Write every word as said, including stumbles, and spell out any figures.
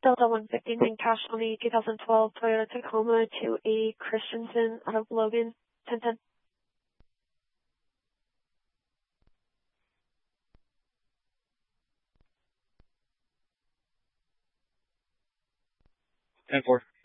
Delta one fifteen in cash on the two thousand twelve Toyota Tacoma to a Christensen out of Logan, ten ten. ten four.